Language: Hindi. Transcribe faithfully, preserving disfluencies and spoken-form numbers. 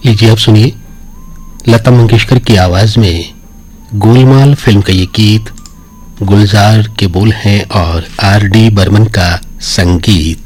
लीजिए आप सुनिए लता मंगेशकर की आवाज में गोलमाल फिल्म का ये गीत। गुलजार के बोल हैं और आर डी बर्मन का संगीत।